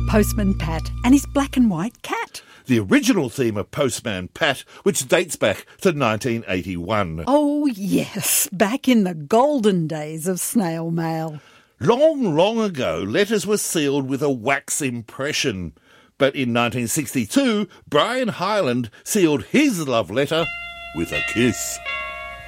Postman Pat and his black and white cat. The original theme of Postman Pat, which dates back to 1981. Oh, yes, back in the golden days of snail mail. Long, long ago, letters were sealed with a wax impression. But in 1962, Brian Hyland sealed his love letter with a kiss.